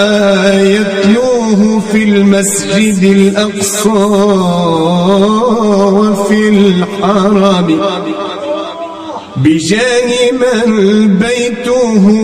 يتلوه في المسجد الأقصى وفي الحرم بجانب من بيته